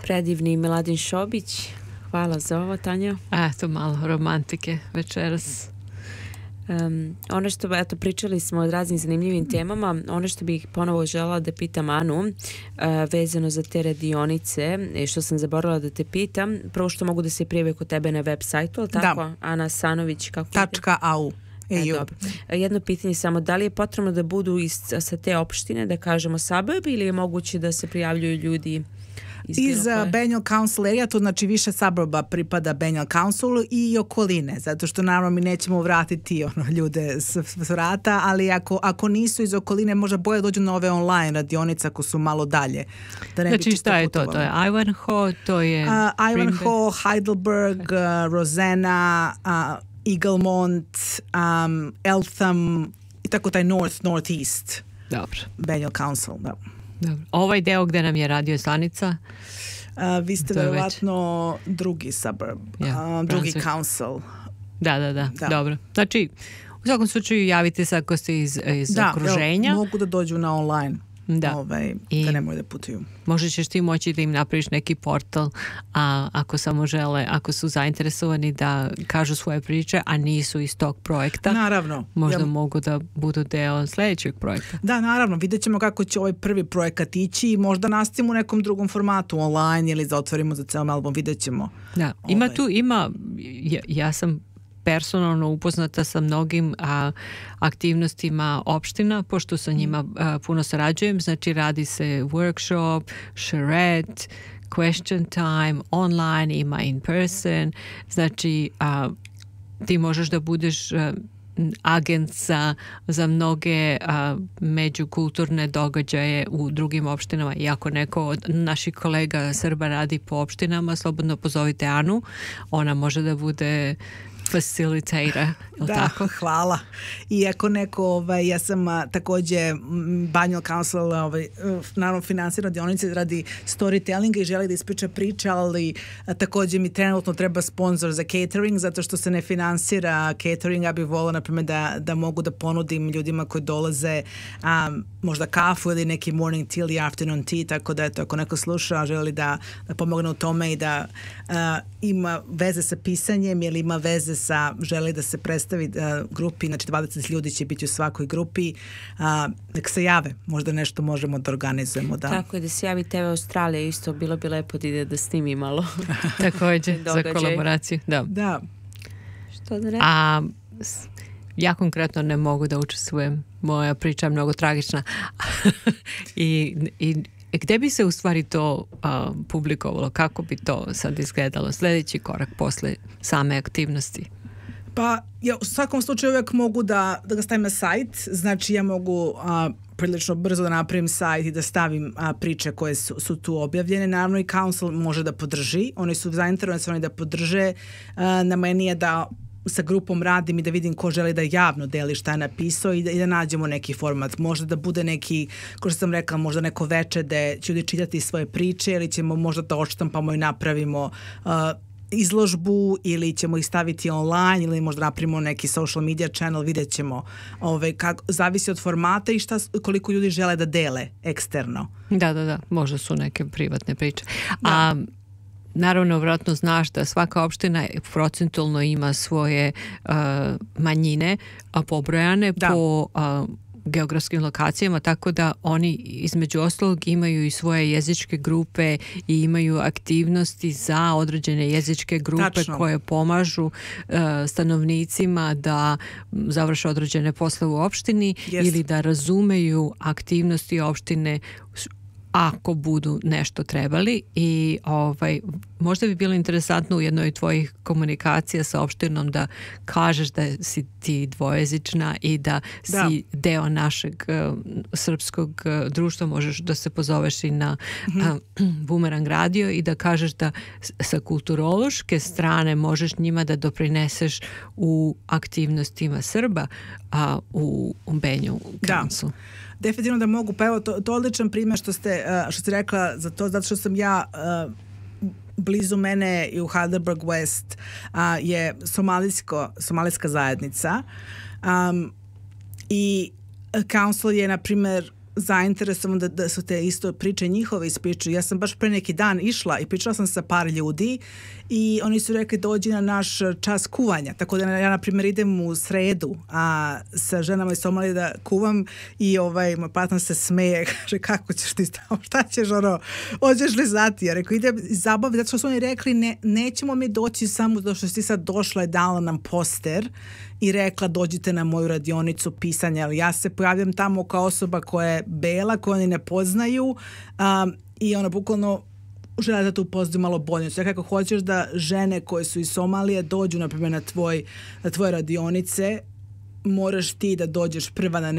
Predivni Miladin Šobić. Hvala za ovo, Tanja. To malo romantike večeras. Ono što, eto, pričali smo o raznim zanimljivim temama, ono što bih ponovo žela da pitam Anu, vezano za te radionice, što sam zaboravila da te pitam, prvo što mogu da se prijave kod tebe na web sajtu, ali tako? Da. Ana Sanović, kako .au. Dobro. Jedno pitanje samo, da li je potrebno da budu sa te opštine, da kažemo suburb, ili je moguće da se prijavljuju ljudi iz Benjal Council area, to znači više suburba pripada Benjal Councilu i okoline, zato što naravno mi nećemo vratiti ljude s vrata, ali ako nisu iz okoline, možda bolje dođu na ove online radionice ako su malo dalje. Da ne znači šta je to? To je Ivanhoe, to je Ivanhoe, Heidelberg, Rosanna, Eaglemont, Eltham i tako taj Northeast. Dobro. Benjal Council, da. Dobro. Ovaj deo gde nam je radio stanica? Vi ste verovatno drugi suburb, drugi council. Da. Dobro. Znači, u svakom slučaju javite se ako ste iz okruženja. Da, mogu da dođu na online. Da ne moraju da putuju. Možda ćeš ti moći da im napraviš neki portal, a ako samo žele, ako su zainteresovani da kažu svoje priče, a nisu iz tog projekta, naravno, možda mogu da budu deo sljedećeg projekta. Da, naravno, vidjet ćemo kako će ovaj prvi projekat ići i možda nastavimo u nekom drugom formatu, online ili zatvorimo za ceo album, vidjet ćemo. Da, ja sam personalno upoznata sa mnogim aktivnostima opština, pošto sa njima puno sarađujem. Znači radi se workshop, charrette, question time, online, ima in person. Znači ti možeš da budeš agent za mnoge međukulturne događaje u drugim opštinama. I ako neko od naših kolega Srba radi po opštinama, slobodno pozovite Anu. Ona može da bude facilitator. Tako? Hvala. I ako neko, ja sam takođe Benjal Council, naravno finansira radionice radi storytellinga i želi da ispriča priče, ali takođe mi trenutno treba sponsor za catering, zato što se ne finansira catering. Ja bih volila, na primjer, da mogu da ponudim ljudima koji dolaze možda kafu ili neki morning tea ili afternoon tea, tako da eto, ako neko sluša, želi da pomogne u tome i da ima veze sa pisanjem ili ima veze želi da se predstavi grupi, znači 20 ljudi će biti u svakoj grupi, nek se jave, možda nešto možemo da organizujemo. Tako je, da se javi TV Australija isto, bilo bi lepo da ide da snimi malo. Također, za kolaboraciju. Da. Što da ne? Ja konkretno ne mogu da učestvujem, moja priča je mnogo tragična i gde bi se u stvari to publikovalo? Kako bi to sad izgledalo? Sljedeći korak posle same aktivnosti? Pa ja u svakom slučaju uvijek mogu da ga stavim na sajt. Znači ja mogu prilično brzo da napravim sajt i da stavim priče koje su tu objavljene. Naravno i Council može da podrži. Oni su zainteresovani da podrže. Na meni je da sa grupom radim i da vidim ko želi da javno deli šta je napisao i da nađemo neki format. Možda da bude neki, kao što sam rekla, možda neko veče da će ljudi čitati svoje priče ili ćemo možda da odštampamo i napravimo izložbu ili ćemo ih staviti online ili možda napravimo neki social media channel, vidjet ćemo. Zavisi od formata i koliko ljudi žele da dele eksterno. Da, možda su neke privatne priče. Naravno, vjerojatno znaš da svaka opština procentualno ima svoje manjine pobrojane po geografskim lokacijama, tako da oni između ostalog imaju i svoje jezičke grupe i imaju aktivnosti za određene jezičke grupe koje pomažu stanovnicima da završe određene poslove u opštini ili da razumeju aktivnosti opštine ako budu nešto trebali i možda bi bilo interesantno u jednoj tvojih komunikacija sa opštinom da kažeš da si ti dvojezična i da si deo našeg srpskog društva, možeš da se pozoveš i na Bumerang radio i da kažeš da sa kulturološke strane možeš njima da doprineseš u aktivnostima Srba u Benjal Councilu. Definitivno da mogu, pa evo to je odličan primjer što ste rekla za to, zato što sam ja blizu mene i u Heidelberg West je somalijska zajednica i Council je, na primjer, zainteresovan da su te isto priče njihove ispričaju. Ja sam baš pre neki dan išla i pričala sam sa par ljudi i oni su rekli dođi na naš čas kuvanja. Tako da ja, na primjer, idem u sredu sa ženama iz Somalije da kuvam i moj partner se smeje, kaže kako ćeš ti staviti, šta ćeš hoćeš li znati? Ja rekao idem zabaviti, zato što su oni rekli nećemo mi doći samo zato što si ti sad došla i dala nam poster i rekla dođite na moju radionicu pisanja, ali ja se pojavljam tamo kao osoba koja je bela, koju oni ne poznaju i bukvalno žele da te upoznaju malo bolnicu. Ja kako hoćeš da žene koje su iz Somalije dođu, na primjer, na tvoje radionice, moraš ti da dođeš prva na